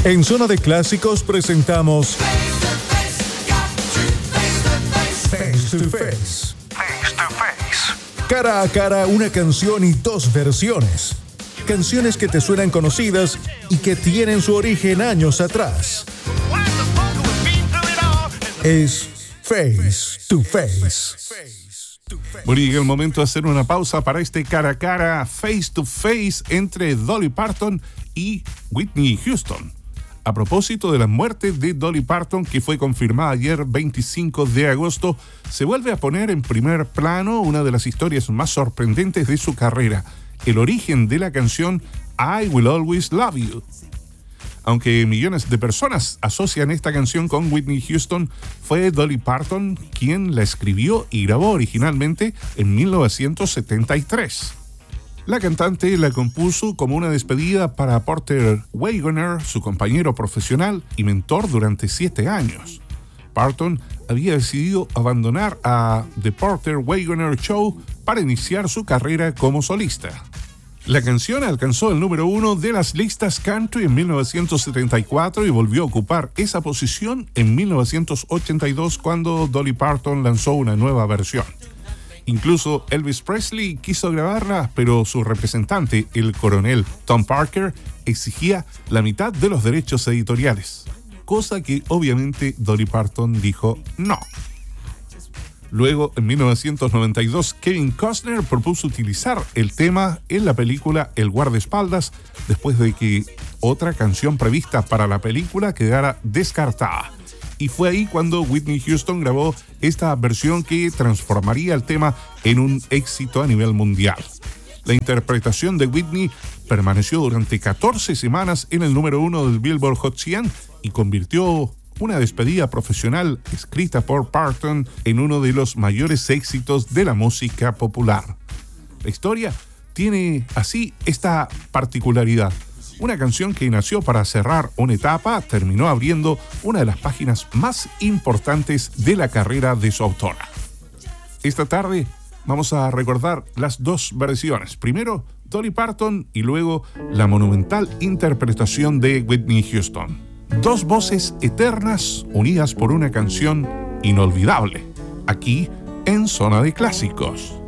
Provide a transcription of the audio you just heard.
En Zona de Clásicos presentamos Face to Face. Cara a cara, una canción y dos versiones. Canciones que te suenan conocidas y que tienen su origen años atrás. Es Face to Face. Bueno, llega el momento de hacer una pausa para este cara a cara, face to face entre Dolly Parton y Whitney Houston. A propósito de la muerte de Dolly Parton, que fue confirmada ayer 25 de agosto, se vuelve a poner en primer plano una de las historias más sorprendentes de su carrera, el origen de la canción I Will Always Love You. Aunque millones de personas asocian esta canción con Whitney Houston, fue Dolly Parton quien la escribió y grabó originalmente en 1973. La cantante la compuso como una despedida para Porter Wagoner, su compañero profesional y mentor durante 7 años. Parton había decidido abandonar a The Porter Wagoner Show para iniciar su carrera como solista. La canción alcanzó el número 1 de las listas country en 1974 y volvió a ocupar esa posición en 1982 cuando Dolly Parton lanzó una nueva versión. Incluso Elvis Presley quiso grabarla, pero su representante, el coronel Tom Parker, exigía la mitad de los derechos editoriales, cosa que obviamente Dolly Parton dijo no. Luego, en 1992, Kevin Costner propuso utilizar el tema en la película El guardaespaldas, después de que otra canción prevista para la película quedara descartada. Y fue ahí cuando Whitney Houston grabó esta versión que transformaría el tema en un éxito a nivel mundial. La interpretación de Whitney permaneció durante 14 semanas en el número 1 del Billboard Hot 100 y convirtió una despedida profesional escrita por Parton en uno de los mayores éxitos de la música popular. La historia tiene así esta particularidad. Una canción que nació para cerrar una etapa terminó abriendo una de las páginas más importantes de la carrera de su autora. Esta tarde vamos a recordar las dos versiones. Primero, Dolly Parton y luego la monumental interpretación de Whitney Houston. Dos voces eternas unidas por una canción inolvidable. Aquí en Zona de Clásicos.